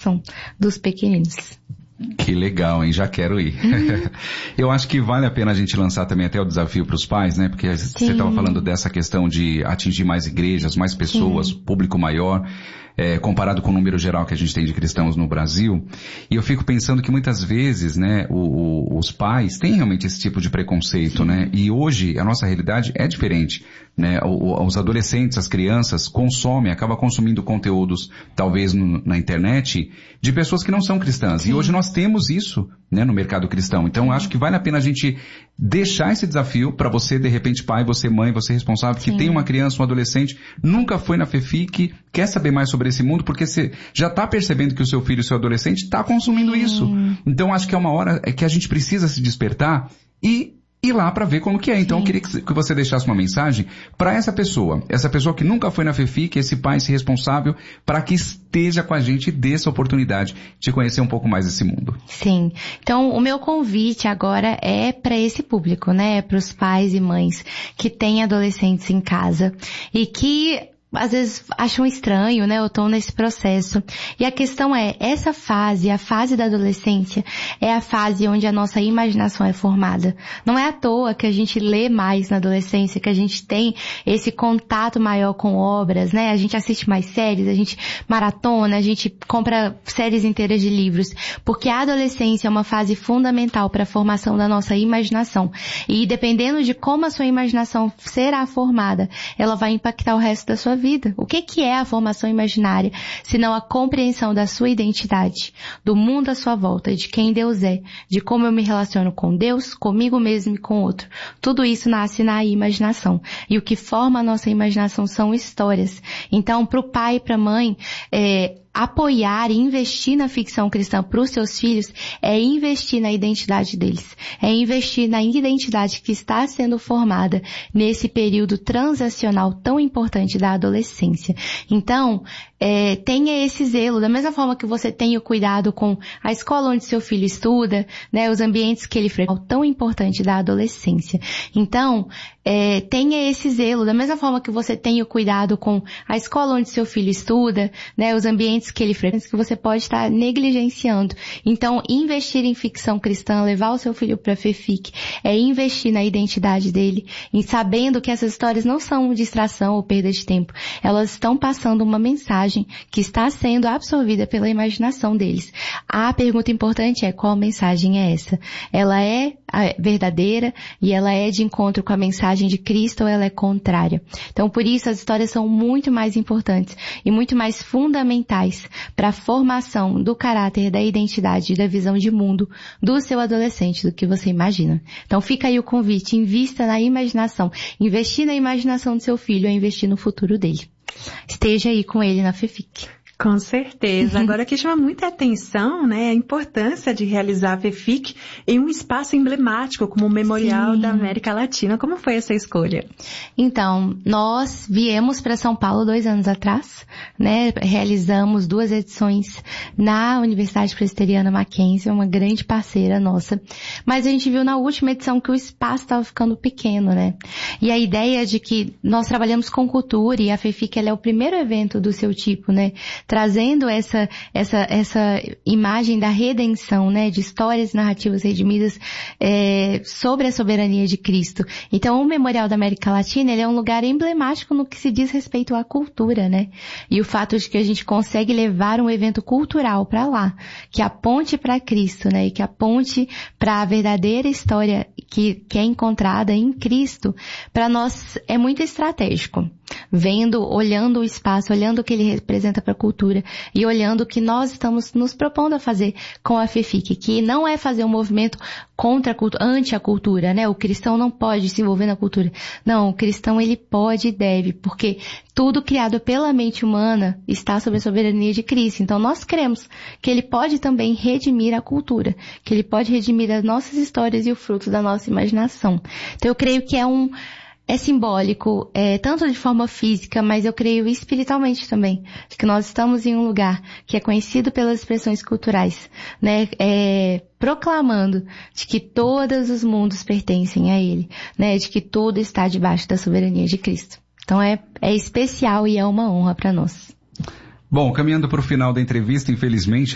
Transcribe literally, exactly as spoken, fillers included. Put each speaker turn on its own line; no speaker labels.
imaginação dos pequeninos.
Que legal, hein? Já quero ir. Uhum. Eu acho que vale a pena a gente lançar também até o desafio para os pais, né? Porque Sim. você estava falando dessa questão de atingir mais igrejas, mais pessoas, Sim. público maior. É, comparado com o número geral que a gente tem de cristãos no Brasil. E eu fico pensando que muitas vezes, né, o, o, os pais têm realmente esse tipo de preconceito, Sim. né? E hoje a nossa realidade é diferente, né? O, os adolescentes, as crianças consomem, acabam consumindo conteúdos, talvez no, na internet, de pessoas que não são cristãs. Sim. E hoje nós temos isso, né, no mercado cristão. Então Sim. acho que vale a pena a gente deixar esse desafio para você, de repente, pai, você mãe, você responsável, Sim. que tem uma criança, um adolescente, nunca foi na FEFIC, quer saber mais sobre esse mundo, porque você já está percebendo que o seu filho, o seu adolescente, está consumindo Sim. isso. Então acho que é uma hora que a gente precisa se despertar e ir lá para ver como que é. Então Sim. eu queria que você deixasse uma mensagem para essa pessoa, essa pessoa que nunca foi na FEFIC, esse pai, esse responsável, para que esteja com a gente e dê essa oportunidade de conhecer um pouco mais desse mundo.
Sim. Então o meu convite agora é para esse público, né? Para os pais e mães que têm adolescentes em casa e que às vezes acham estranho, né? Eu tô nesse processo. E a questão é, essa fase, a fase da adolescência, é a fase onde a nossa imaginação é formada. Não é à toa que a gente lê mais na adolescência, que a gente tem esse contato maior com obras, né? A gente assiste mais séries, a gente maratona, a gente compra séries inteiras de livros. Porque a adolescência é uma fase fundamental para a formação da nossa imaginação. E dependendo de como a sua imaginação será formada, ela vai impactar o resto da sua vida. O que que é a formação imaginária, senão a compreensão da sua identidade, do mundo à sua volta, de quem Deus é, de como eu me relaciono com Deus, comigo mesmo e com outro. Tudo isso nasce na imaginação. E o que forma a nossa imaginação são histórias. Então, para o pai e para a mãe, é, apoiar e investir na ficção cristã para os seus filhos é investir na identidade deles. É investir na identidade que está sendo formada nesse período transacional tão importante da adolescência. Então, é, tenha esse zelo, da mesma forma que você tem o cuidado com a escola onde seu filho estuda, né, os ambientes que ele frequenta, tão importante da adolescência. Então, é, tenha esse zelo, da mesma forma que você tem o cuidado com a escola onde seu filho estuda, né, os ambientes que ele frequenta, que você pode estar negligenciando. Então, investir em ficção cristã, levar o seu filho para a FEFIC, é investir na identidade dele, em sabendo que essas histórias não são distração ou perda de tempo. Elas estão passando uma mensagem que está sendo absorvida pela imaginação deles. A pergunta importante é, qual mensagem é essa? Ela é verdadeira e ela é de encontro com a mensagem de Cristo ou ela é contrária? Então, por isso, as histórias são muito mais importantes e muito mais fundamentais para a formação do caráter, da identidade e da visão de mundo do seu adolescente do que você imagina. Então, fica aí o convite, invista na imaginação. Investir na imaginação do seu filho é investir no futuro dele. Esteja aí com ele na FEFIC.
Com certeza. Agora, que chama muita atenção, né, a importância de realizar a FEFIC em um espaço emblemático como o Memorial Sim. da América Latina. Como foi essa escolha?
Então, nós viemos para São Paulo dois anos atrás, né, realizamos duas edições na Universidade Presbiteriana Mackenzie, uma grande parceira nossa, mas a gente viu na última edição que o espaço estava ficando pequeno, né, e a ideia de que nós trabalhamos com cultura e a FEFIC, ela é o primeiro evento do seu tipo, né, trazendo essa, essa, essa imagem da redenção, né, de histórias narrativas redimidas é, sobre a soberania de Cristo. Então, o Memorial da América Latina, ele é um lugar emblemático no que se diz respeito à cultura, né, e o fato de que a gente consegue levar um evento cultural para lá, que aponte para Cristo, né, e que aponte para a verdadeira história que, que é encontrada em Cristo, para nós é muito estratégico. Vendo, olhando o espaço, olhando o que ele representa para a cultura e olhando o que nós estamos nos propondo a fazer com a FEFIC, que não é fazer um movimento contra a cultura, anti a cultura, né? O cristão não pode se envolver na cultura. Não, o cristão ele pode e deve, porque tudo criado pela mente humana está sob a soberania de Cristo. Então nós cremos que ele pode também redimir a cultura, que ele pode redimir as nossas histórias e o fruto da nossa imaginação. Então eu creio que é um É simbólico, é, tanto de forma física, mas eu creio espiritualmente também. Acho que nós estamos em um lugar que é conhecido pelas expressões culturais, né, é, proclamando de que todos os mundos pertencem a Ele, né, de que tudo está debaixo da soberania de Cristo. Então é, é especial e é uma honra para nós.
Bom, caminhando para o final da entrevista, infelizmente,